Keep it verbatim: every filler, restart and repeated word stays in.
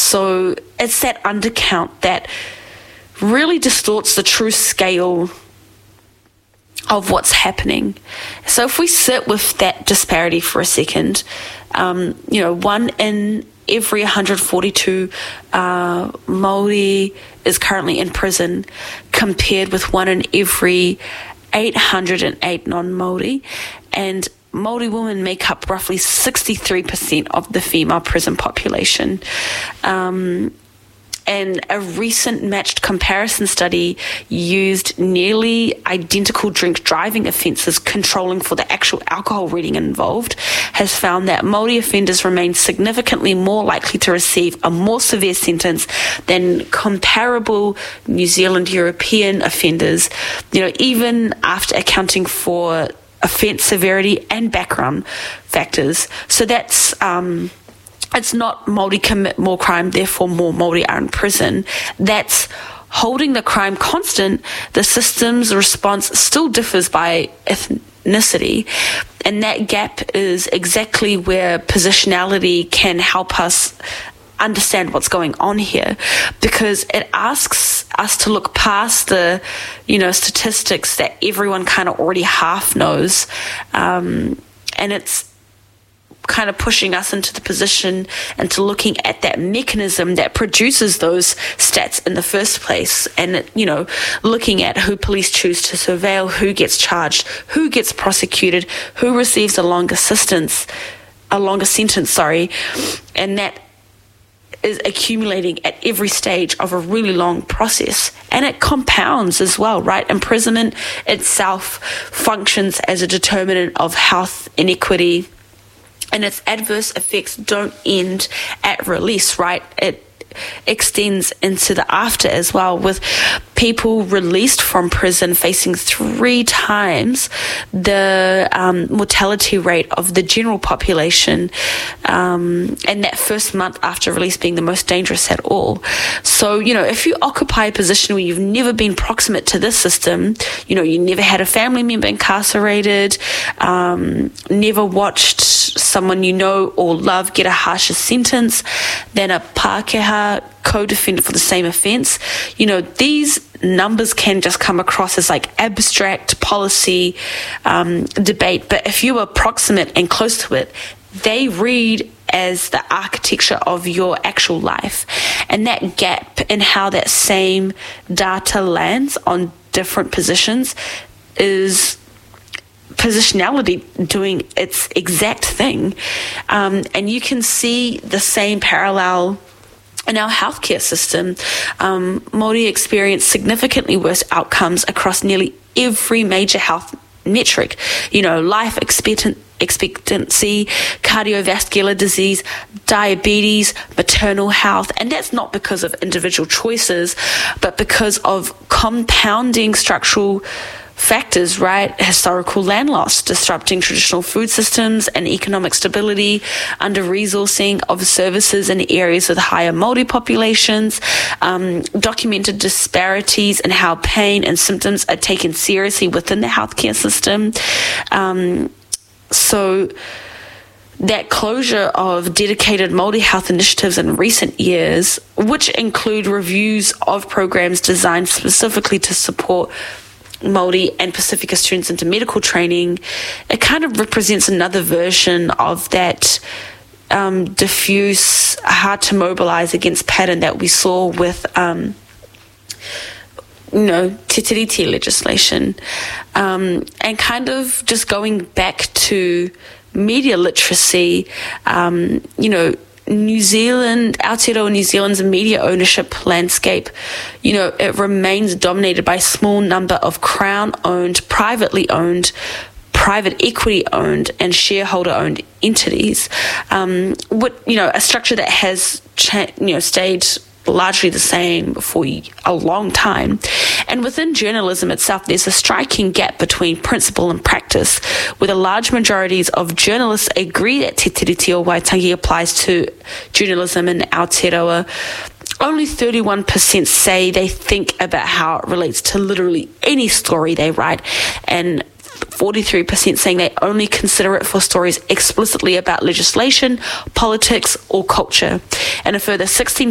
So it's that undercount that really distorts the true scale of what's happening. So if we sit with that disparity for a second, um, you know, one in every one hundred forty-two uh, Māori is currently in prison, compared with one in every eight hundred eight non-Māori, and Māori women make up roughly sixty-three percent of the female prison population. Um, and a recent matched comparison study used nearly identical drink driving offences controlling for the actual alcohol reading involved, has found that Māori offenders remain significantly more likely to receive a more severe sentence than comparable New Zealand European offenders, you know, even after accounting for offence severity and background factors. So that's um it's not Māori commit more crime, therefore more Māori are in prison. That's holding the crime constant. The system's response still differs by ethnicity, and that gap is exactly where positionality can help us understand what's going on here, because it asks us to look past the, you know, statistics that everyone kind of already half knows, um, and it's kind of pushing us into the position and to looking at that mechanism that produces those stats in the first place, and, you know, looking at who police choose to surveil, who gets charged, who gets prosecuted, who receives a longer sentence, a longer sentence, sorry, and that is accumulating at every stage of a really long process, and it compounds as well, right? Imprisonment itself functions as a determinant of health inequity, and its adverse effects don't end at release, right? It extends into the after as well, with people released from prison facing three times the um, mortality rate of the general population, um, and that first month after release being the most dangerous at all. So, you know, if you occupy a position where you've never been proximate to this system, you know, you never had a family member incarcerated, um, never watched someone you know or love get a harsher sentence than a Pākehā co-defendant for the same offence, you know, these numbers can just come across as like abstract policy um, debate. But if you are proximate and close to it, they read as the architecture of your actual life. And that gap in how that same data lands on different positions is positionality doing its exact thing. Um, and you can see the same parallel in our healthcare system. Um, Māori experience significantly worse outcomes across nearly every major health metric. You know, life expectant, expectancy, cardiovascular disease, diabetes, maternal health, and that's not because of individual choices, but because of compounding structural factors, right? Historical land loss, disrupting traditional food systems and economic stability, under-resourcing of services in areas with higher Māori populations, um, documented disparities in how pain and symptoms are taken seriously within the healthcare system. Um, so that closure of dedicated Māori health initiatives in recent years, which include reviews of programs designed specifically to support Māori and Pacifica students into medical training, it kind of represents another version of that um, diffuse, hard to mobilise against pattern that we saw with, um, you know, Te Tiriti legislation. Um, and kind of just going back to media literacy, um, you know, New Zealand, Aotearoa New Zealand's media ownership landscape, you know, it remains dominated by a small number of Crown-owned, privately owned, private equity-owned and shareholder-owned entities. Um, what, you know, a structure that has, cha- you know, stayed largely the same for a long time. And within journalism itself, there's a striking gap between principle and practice, where the large majorities of journalists agree that Te Tiriti o Waitangi applies to journalism in Aotearoa. Only thirty-one percent say they think about how it relates to literally any story they write, and forty-three percent saying they only consider it for stories explicitly about legislation, politics, or culture. And a further sixteen